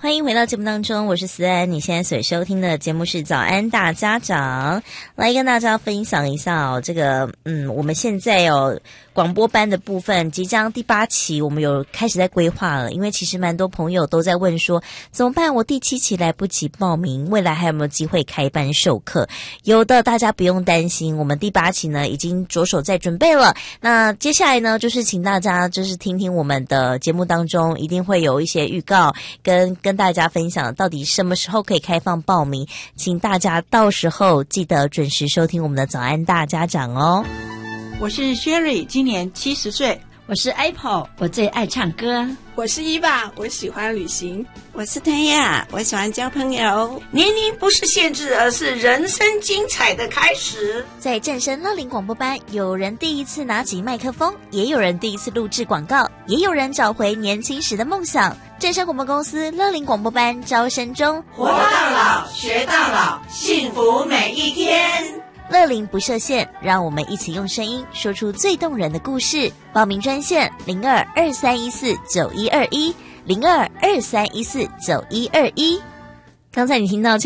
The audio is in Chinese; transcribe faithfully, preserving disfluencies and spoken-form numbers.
欢迎回到节目当中，我是思安。你现在所收听的节目是早安大家长，来跟大家分享一下哦，这个嗯，我们现在有广播班的部分即将第八期，我们有开始在规划了。因为其实蛮多朋友都在问说，怎么办？我第七期来不及报名，未来还有没有机会开班授课？有的，大家不用担心，我们第八期呢已经着手在准备了。那接下来呢，就是请大家就是听听我们的节目当中，一定会有一些预告跟跟大家分享到底什么时候可以开放报名，请大家到时候记得准时收听我们的早安大家长哦。 我是 Sherry， 今年七十岁。 我是 Apple， 我最爱唱歌。 我是伊爸，我喜欢旅行。 我是泰亚，我喜欢交朋友。 年龄不是限制，而是人生精彩的开始。 在正声乐龄广播班，有人第一次拿起麦克风，也有人第一次录制广告，也有人找回年轻时的梦想。正声广播公司乐龄广播班招生中， 活到老，学到老，幸福每一天。 乐龄不设限，让我们一起用声音说出最动人的故事。报名专线零二二三一四九一二一零二二三一四九一二一。刚才你听到